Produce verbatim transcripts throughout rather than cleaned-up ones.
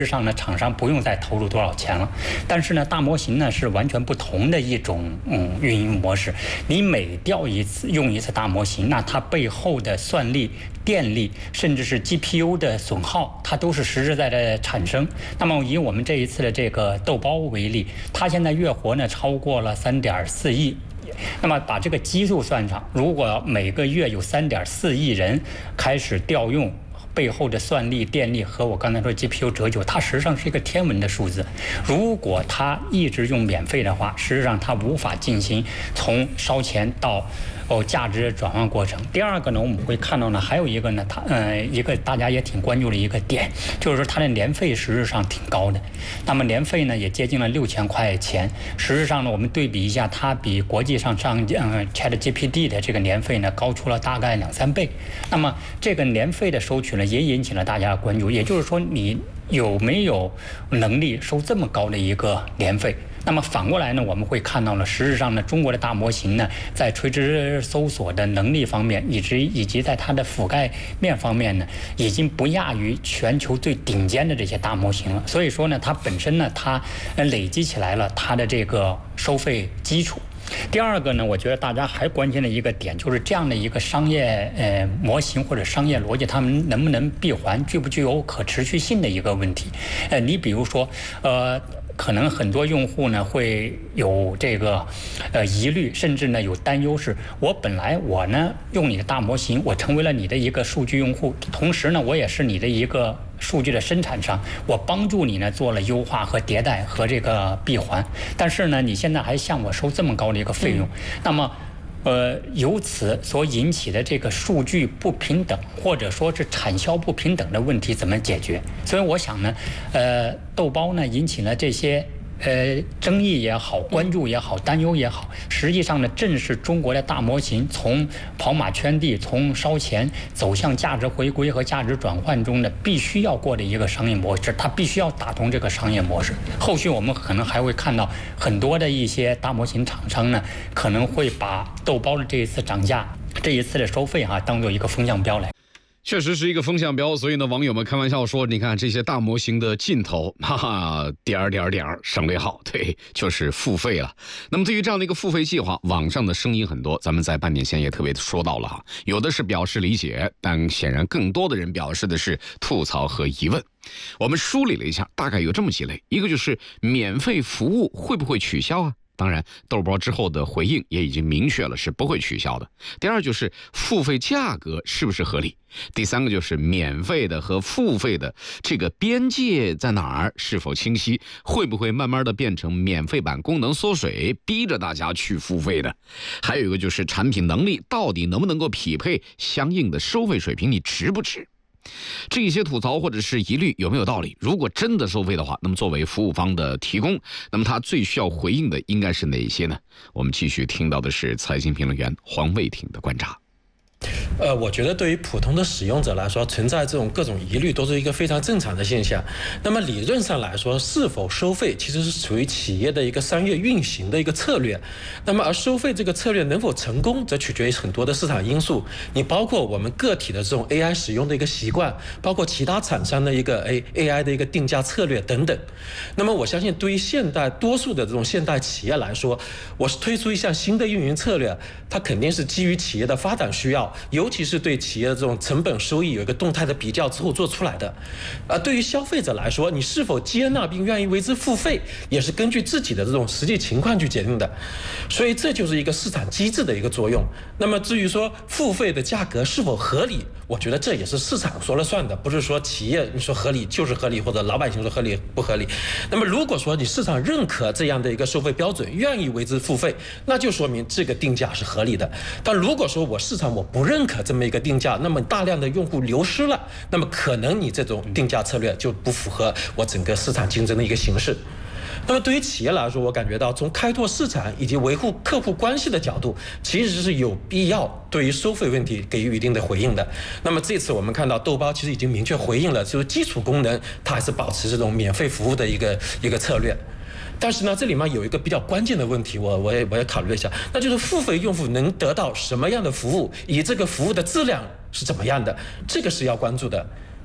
实际上呢，厂商不用再投入多少钱了。但是呢，大模型呢是完全不同的一种嗯运营模式。你每调一次用一次大模型，那它背后的算力、电力，甚至是 G P U 的损耗，它都是实实在在的产生。那么以我们这一次的这个豆包为例，它现在月活呢超过了三点四亿。那么把这个基数算上，如果每个月有三点四亿人开始调用。背后的算力、电力和我刚才说 G P U 折旧，它实际上是一个天文的数字。如果它一直用免费的话，实际上它无法进行从烧钱到哦价值转换过程。第二个呢，我们会看到呢，还有一个呢，它呃一个大家也挺关注的一个点，就是说它的年费实质上挺高的。那么年费呢也接近了六千块钱。实际上呢，我们对比一下，它比国际上上呃 ChatGPT 的这个年费呢高出了大概两三倍。那么这个年费的收取呢，也引起了大家的关注。也就是说，你有没有能力收这么高的一个年费？那么反过来呢，我们会看到了，实质上呢，中国的大模型呢，在垂直搜索的能力方面，以及以及在它的覆盖面方面呢，已经不亚于全球最顶尖的这些大模型了。所以说呢，它本身呢，它累积起来了它的这个收费基础。第二个呢，我觉得大家还关心的一个点，就是这样的一个商业呃模型或者商业逻辑，他们能不能闭环，具不具有可持续性的一个问题。呃，你比如说，呃。可能很多用户呢会有这个呃疑虑，甚至呢有担忧，是我本来我呢用你的大模型，我成为了你的一个数据用户，同时呢我也是你的一个数据的生产商，我帮助你呢做了优化和迭代和这个闭环，但是呢你现在还向我收这么高的一个费用，嗯、那么。呃，由此所引起的这个数据不平等，或者说是产销不平等的问题怎么解决？所以我想呢，呃，豆包呢引起了这些呃争议也好、关注也好、担忧也好，实际上呢，正是中国的大模型从跑马圈地、从烧钱走向价值回归和价值转换中呢，必须要过的一个商业模式，它必须要打通这个商业模式。后续我们可能还会看到很多的一些大模型厂商呢，可能会把豆包的这一次涨价、这一次的收费哈、啊，当做一个风向标来。 确实是一个风向标，所以呢，网友们开玩笑说，你看这些大模型的尽头，哈哈，点儿点儿点儿，省略号，对，就是付费了。那么对于这样的一个付费计划，网上的声音很多，咱们在半点前也特别说到了哈，有的是表示理解，但显然更多的人表示的是吐槽和疑问。我们梳理了一下，大概有这么几类，一个就是免费服务会不会取消啊？当然，豆包之后的回应也已经明确了是不会取消的。第二就是付费价格是不是合理？第三个就是免费的和付费的这个边界在哪儿，是否清晰？会不会慢慢的变成免费版功能缩水，逼着大家去付费的？还有一个就是产品能力到底能不能够匹配相应的收费水平，你值不值？这些吐槽或者是疑虑有没有道理？如果真的收费的话，那么作为服务方的提供，那么他最需要回应的应该是哪些呢？我们继续听到的是财经评论员黄卫挺的观察。 呃，我觉得对于普通的使用者来说，存在这种各种疑虑都是一个非常正常的现象。那么理论上来说，是否收费其实是属于企业的一个商业运行的一个策略。那么而收费这个策略能否成功，则取决于很多的市场因素。你包括我们个体的这种 A I 使用的一个习惯，包括其他厂商的一个 A I 的一个定价策略等等。那么我相信，对于现代多数的这种现代企业来说，我是推出一项新的运营策略，它肯定是基于企业的发展需要，尤其是对企业的这种成本收益有一个动态的比较之后做出来的。而对于消费者来说，你是否接纳并愿意为之付费，也是根据自己的这种实际情况去决定的。所以这就是一个市场机制的一个作用。那么至于说付费的价格是否合理，我觉得这也是市场说了算的，不是说企业你说合理就是合理，或者老百姓说合理不合理。那么如果说你市场认可这样的一个收费标准，愿意为之付费，那就说明这个定价是合理的。但如果说我市场我不认可这么一个定价，那么大量的用户流失了，那么可能你这种定价策略就不符合我整个市场竞争的一个形式。那么对于企业来说，我感觉到从开拓市场以及维护客户关系的角度，其实是有必要对于收费问题给予一定的回应的。那么这次我们看到豆包其实已经明确回应了，就是基础功能它还是保持这种免费服务的一个一个策略。但是呢，这里面有一个比较关键的问题，我我也我也考虑了一下，那就是付费用户能得到什么样的服务，以这个服务的质量是怎么样的，这个是要关注的。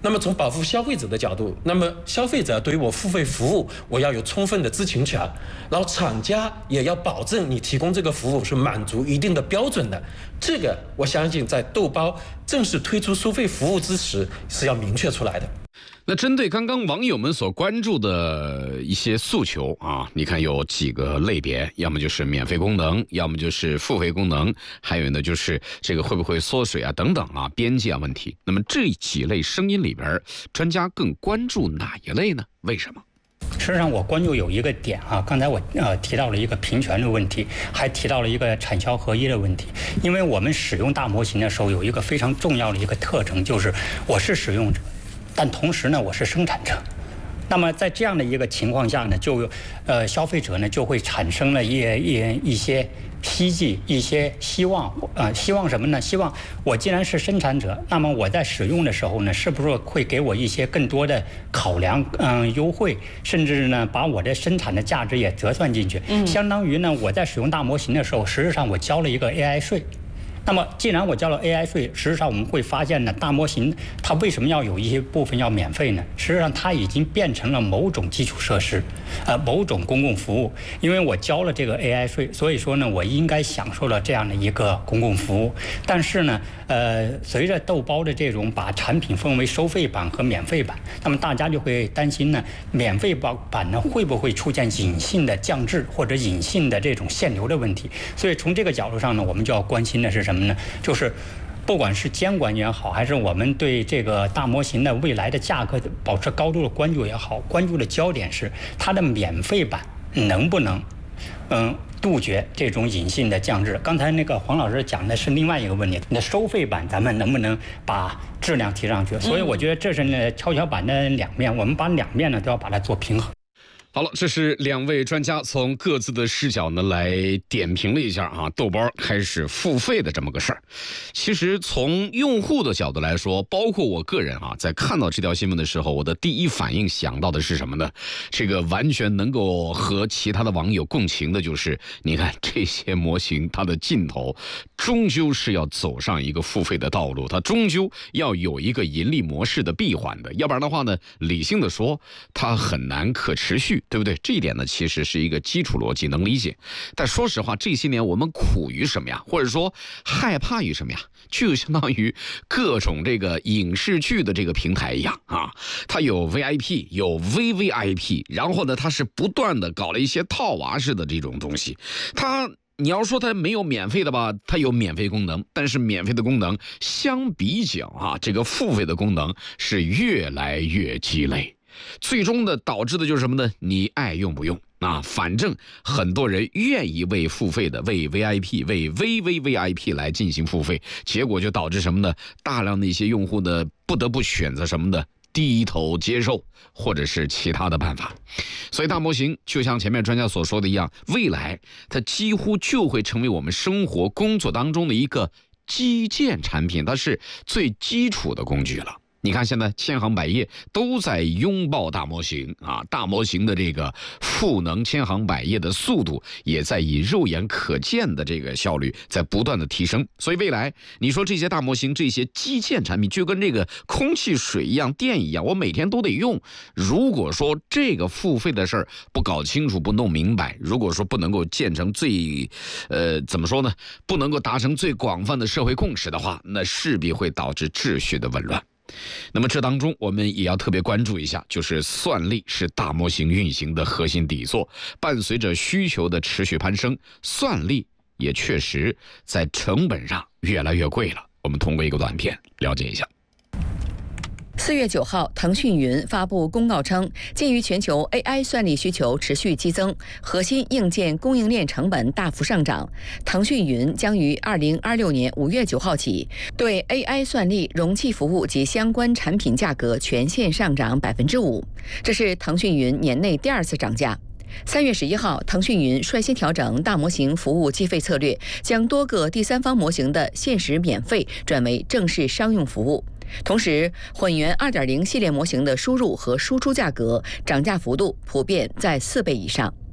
那么从保护消费者的角度，那么消费者对于我付费服务，我要有充分的知情权，然后厂家也要保证你提供这个服务是满足一定的标准的。这个我相信在豆包正式推出收费服务之时是要明确出来的。 那针对刚刚网友们所关注的一些诉求啊，你看有几个类别，要么就是免费功能，要么就是付费功能，还有呢就是这个会不会缩水啊等等啊，边界啊问题。那么这几类声音里边，专家更关注哪一类呢？为什么？ 实际上，我关注有一个点啊，刚才我呃提到了一个平权的问题，还提到了一个产销合一的问题。因为我们使用大模型的时候，有一个非常重要的一个特征，就是我是使用者，但同时呢，我是生产者。那么在这样的一个情况下呢，就呃消费者呢就会产生了一一一些希冀，一些希望，呃希望什么呢？希望我既然是生产者，那么我在使用的时候呢，是不是会给我一些更多的考量，嗯、呃、优惠，甚至呢把我的生产的价值也折算进去，嗯，相当于呢我在使用大模型的时候，实际上我交了一个 A I 税。那么，既然我交了 A I 税，实际上我们会发现呢，大模型它为什么要有一些部分要免费呢？实际上，它已经变成了某种基础设施，呃，某种公共服务。因为我交了这个 A I 税，所以说呢，我应该享受了这样的一个公共服务。但是呢，呃，随着豆包的这种把产品分为收费版和免费版，那么大家就会担心呢，免费版呢会不会出现隐性的降质或者隐性的这种限流的问题？所以从这个角度上呢，我们就要关心的是什么？什么呢？就是不管是监管也好，还是我们对这个大模型的未来的价格保持高度的关注也好，关注的焦点是它的免费版能不能嗯杜绝这种隐性的降质。刚才那个黄老师讲的是另外一个问题，那收费版咱们能不能把质量提上去？所以我觉得这是呢跷跷板的两面，我们把两面呢都要把它做平衡。 好了，这是两位专家从各自的视角呢来点评了一下啊，豆包开始付费的这么个事儿。其实从用户的角度来说，包括我个人啊，在看到这条新闻的时候，我的第一反应想到的是什么呢？这个完全能够和其他的网友共情的就是，你看这些模型，它的尽头终究是要走上一个付费的道路，它终究要有一个盈利模式的闭环的，要不然的话呢，理性的说，它很难可持续。对不对？这一点呢，其实是一个基础逻辑，能理解。但说实话，这些年我们苦于什么呀？或者说害怕于什么呀？就相当于各种这个影视剧的这个平台一样啊，它有 V I P， 有 V V I P， 然后呢，它是不断的搞了一些套娃式的这种东西。它你要说它没有免费的吧，它有免费功能，但是免费的功能相比较啊，这个付费的功能是越来越鸡肋。最终的导致的就是什么呢？你爱用不用啊？反正很多人愿意为付费的、为 V I P、为 V V V I P 来进行付费，结果就导致什么呢？大量的一些用户呢，不得不选择什么呢？低头接受，或者是其他的办法。所以大模型就像前面专家所说的一样，未来它几乎就会成为我们生活工作当中的一个基建产品，它是最基础的工具了。你看，现在千行百业都在拥抱大模型啊，大模型的这个赋能千行百业的速度，也在以肉眼可见的这个效率在不断的提升。所以未来，你说这些大模型、这些基建产品，就跟这个空气、水一样、电一样，我每天都得用。如果说这个付费的事儿不搞清楚、不弄明白，如果说不能够建成最，呃，怎么说呢？不能够达成最广泛的社会共识的话，那势必会导致秩序的紊乱。那么这当中我们也要特别关注一下，就是算力是大模型运行的核心底座，伴随着需求的持续攀升，算力也确实在成本上越来越贵了。我们通过一个短片了解一下。 四月九号，腾讯云发布公告称，鉴于全球 A I 算力需求持续激增，核心硬件供应链成本大幅上涨，腾讯云将于二零二六年五月九号起，对 A I 算力、容器服务及相关产品价格全线上涨百分之五，这是腾讯云年内第二次涨价。三月十一号，腾讯云率先调整大模型服务计费策略，将多个第三方模型的限时免费转为正式商用服务。同时，混元 二点零 系列模型的输入和输出价格涨价幅度普遍在四倍以上。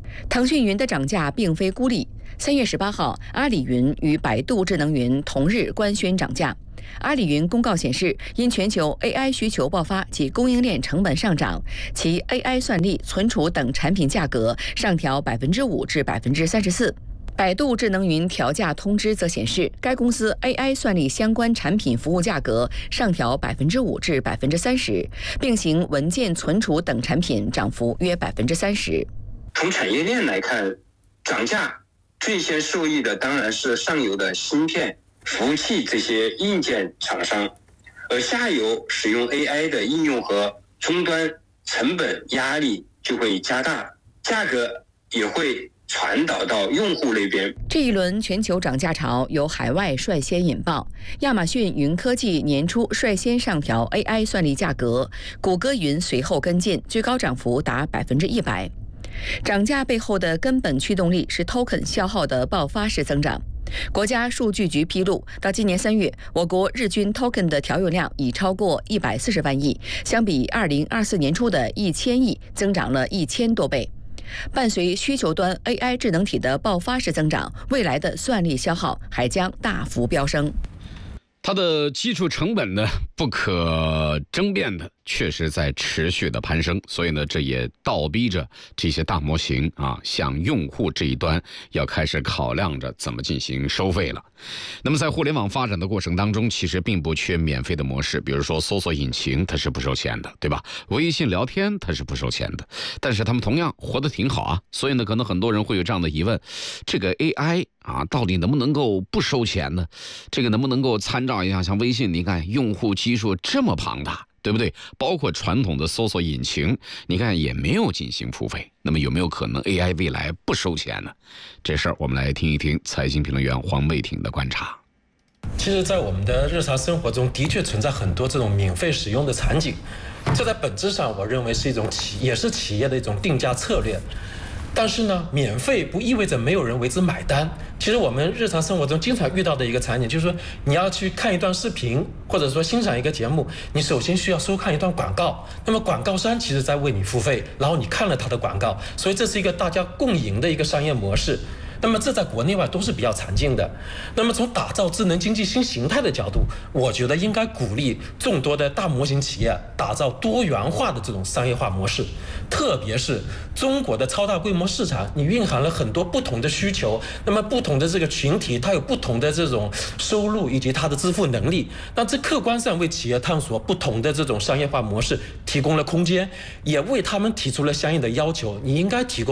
腾讯云的涨价并非孤立。三月十八号，阿里云与百度智能云同日官宣涨价。阿里云公告显示，因全球 A I 需求爆发及供应链成本上涨，其 A I 算力、存储等产品价格上调百分之五至百分之三十四。百度智能云调价通知则显示，该公司 A I 算力相关产品服务价格上调百分之五至百分之三十，并行文件存储等产品涨幅约百分之三十。 从产业链来看，涨价最先受益的当然是上游的芯片、服务器这些硬件厂商，而下游使用 A I 的应用和终端成本压力就会加大，价格也会传导到用户那边。 这一轮全球涨价潮由海外率先引爆，亚马逊云科技年初率先上调 A I 算力价格，谷歌云随后跟进，最高涨幅达百分之一百。涨价背后的根本驱动力是 token 消耗的爆发式增长。国家数据局披露，到今年三月，我国日均 token 的调用量已超过一百四十万亿，相比二零二四年初的一千亿，增长了一千多倍。伴随需求端 A I 智能体的爆发式增长，未来的算力消耗还将大幅飙升。 它的基础成本呢，不可争辩的确实在持续的攀升，所以呢，这也倒逼着这些大模型啊，向用户这一端要开始考量着怎么进行收费了。那么在互联网发展的过程当中，其实并不缺免费的模式，比如说搜索引擎它是不收钱的，对吧？微信聊天它是不收钱的，但是他们同样活得挺好啊。所以呢，可能很多人会有这样的疑问：这个 A I 啊，到底能不能够不收钱呢？这个能不能够参照一下，像微信，你看用户基数这么庞大，对不对？包括传统的搜索引擎，你看也没有进行付费。那么有没有可能 A I 未来不收钱呢？这事儿我们来听一听财经评论员黄卫挺的观察。 其实，在我们的日常生活中，的确存在很多这种免费使用的场景，这在本质上，我认为是一种企，也是企业的一种定价策略。但是呢，免费不意味着没有人为之买单。其实我们日常生活中经常遇到的一个场景，就是说你要去看一段视频，或者说欣赏一个节目，你首先需要收看一段广告。那么广告商其实在为你付费，然后你看了他的广告，所以这是一个大家共赢的一个商业模式。那么这在国内外都是比较常见的。那么从打造智能经济新形态的角度，我觉得应该鼓励众多的大模型企业打造多元化的这种商业化模式。特别是中国的超大规模市场，你蕴含了很多不同的需求，那么不同的这个群体，它有不同的这种收入以及它的支付能力。那这客观上为企业探索不同的这种商业化模式提供了空间，也为他们提出了相应的要求。你应该提供